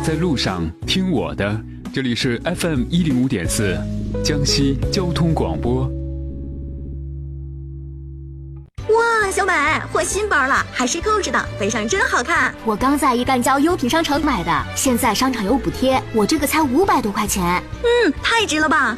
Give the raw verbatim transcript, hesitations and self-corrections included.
在路上听我的，这里是 F M 一零五点四，江西交通广播。 哇，小美换新包了，还是扣着的，背上真好看。 我刚在一干交优品商城买的，现在商场有补贴，我这个才五百多块钱。 嗯，太值了吧！